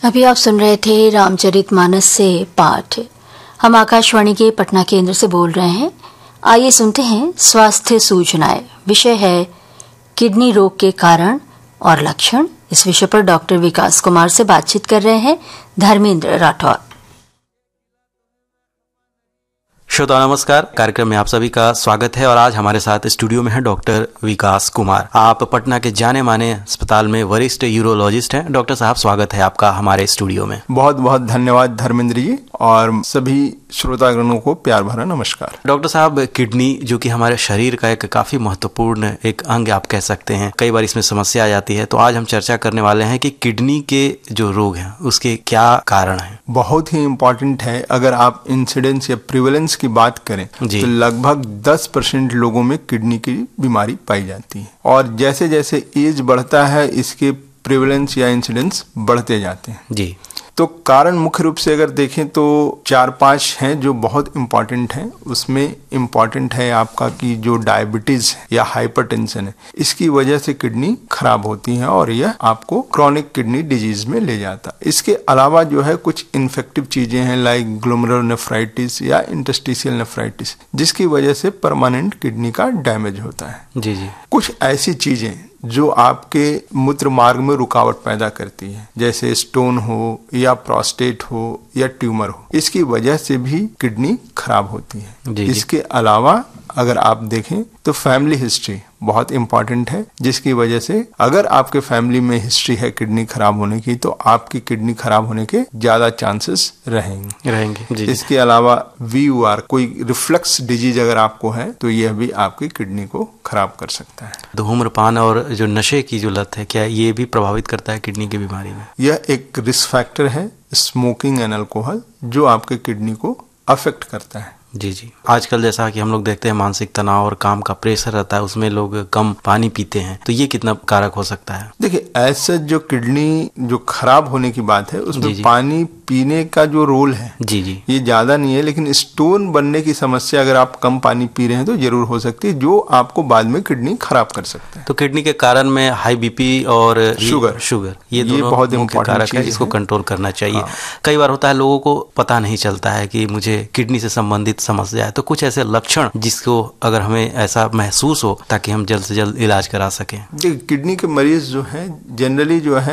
अभी आप सुन रहे थे रामचरितमानस से पाठ। हम आकाशवाणी के पटना केंद्र से बोल रहे हैं। आइए सुनते हैं स्वास्थ्य सूचनाएं। विषय है किडनी रोग के कारण और लक्षण। इस विषय पर डॉक्टर विकास कुमार से बातचीत कर रहे हैं धर्मेंद्र राठौर। श्रोता नमस्कार, कार्यक्रम में आप सभी का स्वागत है और आज हमारे साथ स्टूडियो में है डॉक्टर विकास कुमार। आप पटना के जाने माने अस्पताल में वरिष्ठ यूरोलॉजिस्ट हैं। डॉक्टर साहब, स्वागत है आपका हमारे स्टूडियो में। बहुत बहुत धन्यवाद धर्मेंद्र जी और सभी श्रोतागणों को प्यार भरा नमस्कार। डॉक्टर साहब, किडनी जो कि हमारे शरीर का एक काफी महत्वपूर्ण एक अंग आप कह सकते हैं, कई बार इसमें समस्या आ जाती है, तो आज हम चर्चा करने वाले हैं कि किडनी के जो रोग हैं उसके क्या कारण हैं। बहुत ही इम्पोर्टेंट है। अगर आप इंसिडेंस या प्रिवेलेंस की बात करें तो लगभग 10% लोगों में किडनी की बीमारी पाई जाती है और जैसे जैसे एज बढ़ता है इसके प्रिवेलेंस या इंसिडेंस बढ़ते जाते हैं जी। तो कारण मुख्य रूप से अगर देखें तो 4-5 हैं जो बहुत इम्पॉर्टेंट हैं। उसमें इम्पॉर्टेंट है आपका कि जो डायबिटीज है या हाइपरटेंशन है, इसकी वजह से किडनी खराब होती है और यह आपको क्रॉनिक किडनी डिजीज में ले जाता है। इसके अलावा जो है कुछ इन्फेक्टिव चीजें हैं लाइक ग्लोमेरुलोनेफ्राइटिस या इंटरस्टिशियल नेफ्राइटिस, जिसकी वजह से परमानेंट किडनी का डैमेज होता है जी। कुछ ऐसी चीजें जो आपके मूत्र मार्ग में रुकावट पैदा करती है, जैसे स्टोन हो या प्रोस्टेट हो या ट्यूमर हो, इसकी वजह से भी किडनी खराब होती है जी। इसके अलावा अगर आप देखें तो फैमिली हिस्ट्री बहुत इंपॉर्टेंट है, जिसकी वजह से अगर आपके फैमिली में हिस्ट्री है किडनी खराब होने की तो आपकी किडनी खराब होने के ज्यादा चांसेस रहेंगे जी। इसके अलावा VUR कोई रिफ्लक्स डिजीज अगर आपको है तो यह भी आपकी किडनी को खराब कर सकता है। धूम्रपान और जो नशे की जो लत है, क्या ये भी प्रभावित करता है किडनी की बीमारी में? यह एक रिस्क फैक्टर है, स्मोकिंग एंड अल्कोहल, जो आपके किडनी को अफेक्ट करता है जी। आजकल जैसा कि हम लोग देखते हैं मानसिक तनाव और काम का प्रेशर रहता है, उसमें लोग कम पानी पीते हैं, तो ये कितना कारक हो सकता है? देखिए, ऐसा जो किडनी जो खराब होने की बात है उसमें पानी पीने का जो रोल है जी ये ज्यादा नहीं है, लेकिन स्टोन बनने की समस्या अगर आप कम पानी पी रहे हैं तो जरूर हो सकती है, जो आपको बाद में किडनी खराब कर सकता है। तो किडनी के कारण में हाई BP और शुगर ये बहुत मुख्य कारक है, इसको कंट्रोल करना चाहिए। कई बार होता है लोगों को पता नहीं चलता है कि मुझे किडनी से संबंधित समस्या है, तो कुछ ऐसे लक्षण जिसको अगर हमें ऐसा महसूस हो ताकि हम जल्द से जल्द इलाज करा सकें। किडनी के मरीज जो है जनरली जो है